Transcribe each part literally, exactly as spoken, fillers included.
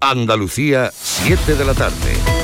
Andalucía, siete de la tarde.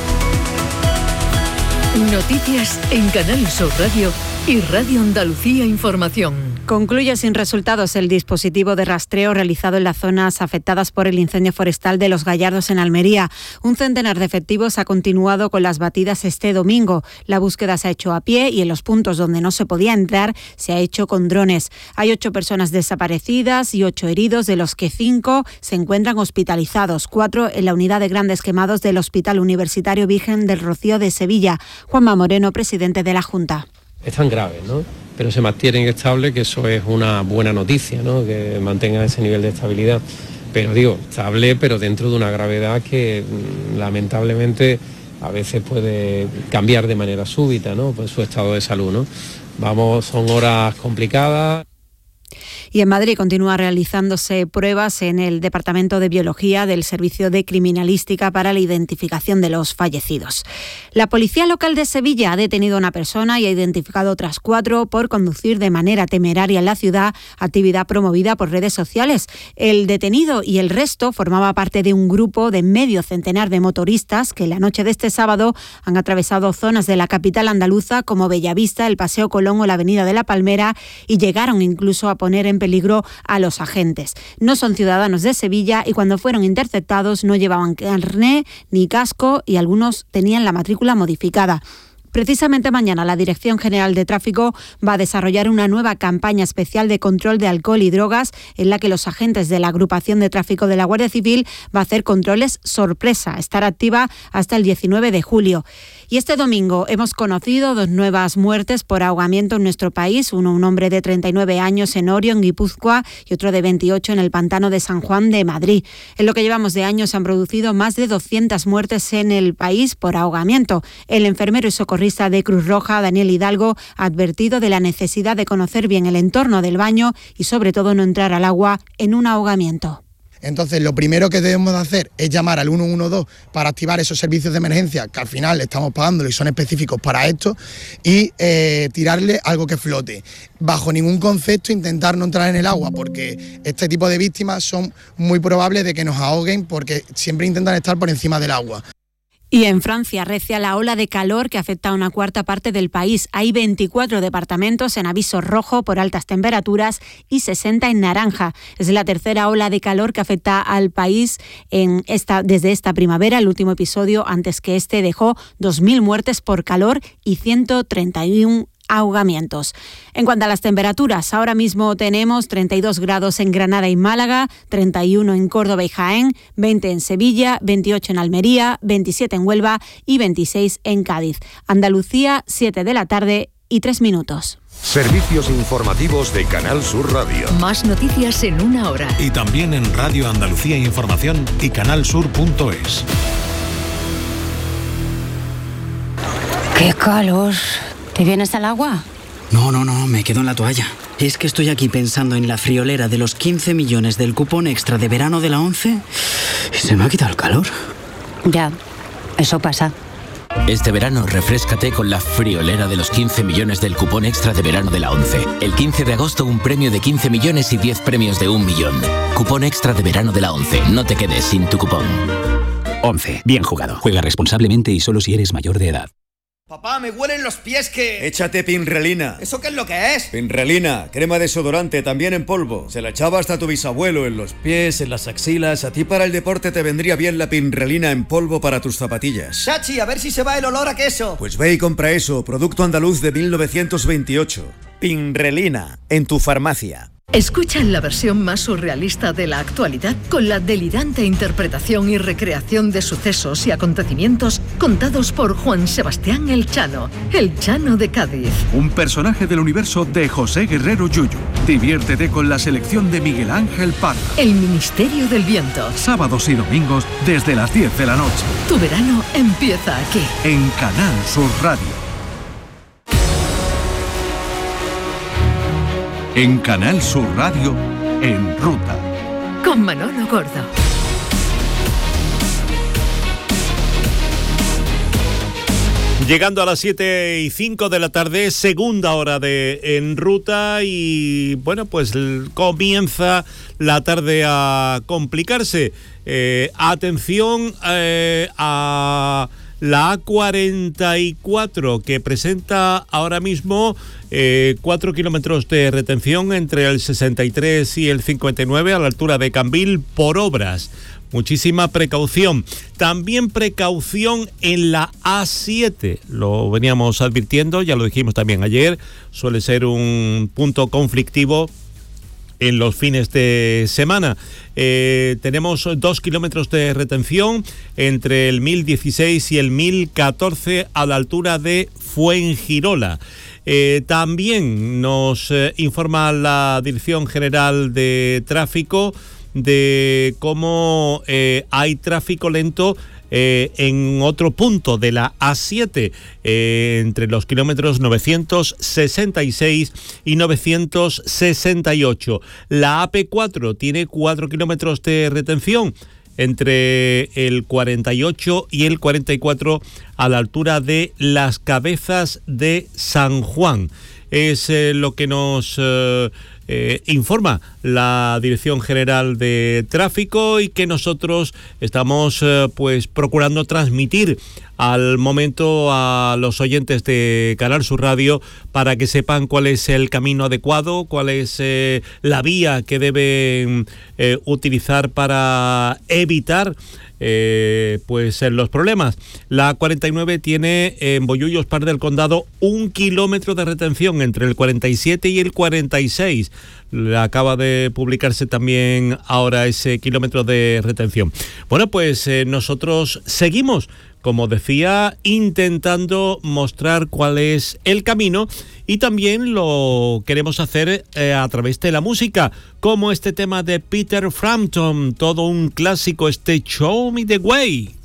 Noticias en Canal Sur Radio y Radio Andalucía Información. Concluye sin resultados el dispositivo de rastreo realizado en las zonas afectadas por el incendio forestal de Los Gallardos en Almería. Un centenar de efectivos ha continuado con las batidas este domingo. La búsqueda se ha hecho a pie y en los puntos donde no se podía entrar se ha hecho con drones. Hay ocho personas desaparecidas y ocho heridos, de los que cinco se encuentran hospitalizados, cuatro en la unidad de grandes quemados del Hospital Universitario Virgen del Rocío de Sevilla. Juanma Moreno, presidente de la Junta. Están graves, ¿no? Pero se mantienen estables, que eso es una buena noticia, ¿no? Que mantengan ese nivel de estabilidad. Pero digo, estable, pero dentro de una gravedad que lamentablemente a veces puede cambiar de manera súbita, ¿no? Pues su estado de salud, ¿no? Vamos, son horas complicadas. Y en Madrid continúa realizándose pruebas en el Departamento de Biología del Servicio de Criminalística para la identificación de los fallecidos. La Policía Local de Sevilla ha detenido a una persona y ha identificado otras cuatro por conducir de manera temeraria en la ciudad, actividad promovida por redes sociales. El detenido y el resto formaba parte de un grupo de medio centenar de motoristas que la noche de este sábado han atravesado zonas de la capital andaluza como Bellavista, el Paseo Colón o la Avenida de la Palmera y llegaron incluso a poner en peligro a los agentes. No son ciudadanos de Sevilla y cuando fueron interceptados no llevaban carné ni casco y algunos tenían la matrícula modificada. Precisamente mañana la Dirección General de Tráfico va a desarrollar una nueva campaña especial de control de alcohol y drogas en la que los agentes de la Agrupación de Tráfico de la Guardia Civil va a hacer controles sorpresa, estar activa hasta el diecinueve de julio. Y este domingo hemos conocido dos nuevas muertes por ahogamiento en nuestro país, uno un hombre de treinta y nueve años en Orio, en Guipúzcoa, y otro de veintiocho en el pantano de San Juan de Madrid. En lo que llevamos de año se han producido más de doscientas muertes en el país por ahogamiento. El enfermero y socorrista de Cruz Roja, Daniel Hidalgo, ha advertido de la necesidad de conocer bien el entorno del baño y sobre todo no entrar al agua en un ahogamiento. Entonces, lo primero que debemos de hacer es llamar al uno uno dos para activar esos servicios de emergencia, que al final estamos pagándolo y son específicos para esto, y eh, tirarle algo que flote. Bajo ningún concepto intentar no entrar en el agua, porque este tipo de víctimas son muy probables de que nos ahoguen, porque siempre intentan estar por encima del agua. Y en Francia recia la ola de calor que afecta a una cuarta parte del país. Hay veinticuatro departamentos en aviso rojo por altas temperaturas y sesenta en naranja. Es la tercera ola de calor que afecta al país en esta, desde esta primavera. El último episodio antes que este dejó dos mil muertes por calor y ciento treinta y uno ahogamientos. En cuanto a las temperaturas, ahora mismo tenemos treinta y dos grados en Granada y Málaga, treinta y uno en Córdoba y Jaén, veinte en Sevilla, veintiocho en Almería, veintisiete en Huelva y veintiséis en Cádiz. Andalucía, siete de la tarde y tres minutos. Servicios informativos de Canal Sur Radio. Más noticias en una hora. Y también en Radio Andalucía Información y canalsur punto es. ¡Qué calor! ¿Te vienes al agua? No, no, no, me quedo en la toalla. Es que estoy aquí pensando en la friolera de los quince millones del cupón extra de verano de la ONCE y se me ha quitado el calor. Ya, eso pasa. Este verano refréscate con la friolera de los quince millones del cupón extra de verano de la ONCE. El quince de agosto un premio de quince millones y diez premios de un millón. Cupón extra de verano de la ONCE. No te quedes sin tu cupón. ONCE. Bien jugado. Juega responsablemente y solo si eres mayor de edad. Papá, me huelen los pies que... Échate Pinrelina. ¿Eso qué es lo que es? Pinrelina, crema desodorante, también en polvo. Se la echaba hasta tu bisabuelo en los pies, en las axilas. A ti para el deporte te vendría bien la Pinrelina en polvo para tus zapatillas. Chachi, a ver si se va el olor a queso. Pues ve y compra eso, producto andaluz de mil novecientos veintiocho. Pinrelina, en tu farmacia. Escucha la versión más surrealista de la actualidad con la delirante interpretación y recreación de sucesos y acontecimientos contados por Juan Sebastián El Chano, El Chano de Cádiz. Un personaje del universo de José Guerrero Yuyu. Diviértete con la selección de Miguel Ángel Parra. El Ministerio del Viento. Sábados y domingos desde las diez de la noche. Tu verano empieza aquí. En Canal Sur Radio. En Canal Sur Radio, En Ruta. Con Manolo Gordo. Llegando a las siete y cinco de la tarde, segunda hora de En Ruta y bueno, pues comienza la tarde a complicarse. Eh, atención eh, a la A cuarenta y cuatro, que presenta ahora mismo eh, cuatro kilómetros de retención entre el sesenta y tres y el cincuenta y nueve a la altura de Cambil por obras. Muchísima precaución. También precaución en la A siete. Lo veníamos advirtiendo, ya lo dijimos también ayer. Suele ser un punto conflictivo en los fines de semana. Eh, tenemos dos kilómetros de retención entre el mil dieciséis y el mil catorce a la altura de Fuengirola. Eh, también nos eh, informa la Dirección General de Tráfico de cómo eh, hay tráfico lento eh, en otro punto de la A siete, eh, entre los kilómetros novecientos sesenta y seis y novecientos sesenta y ocho. La A P cuatro tiene cuatro kilómetros de retención entre el cuarenta y ocho y el cuarenta y cuatro a la altura de Las Cabezas de San Juan. Es eh, lo que nos eh, eh, informa la Dirección General de Tráfico y que nosotros estamos eh, pues procurando transmitir al momento a los oyentes de Canal Sur Radio para que sepan cuál es el camino adecuado, cuál es eh, la vía que deben eh, utilizar para evitar Eh, pues en los problemas. La cuarenta y nueve tiene en Bollullos, Par del Condado, un kilómetro de retención entre el cuarenta y siete y el cuarenta y seis. Acaba de publicarse también ahora ese kilómetro de retención. Bueno, pues eh, nosotros seguimos, como decía, intentando mostrar cuál es el camino y también lo queremos hacer eh, a través de la música, como este tema de Peter Frampton, todo un clásico, este Show Me the Way.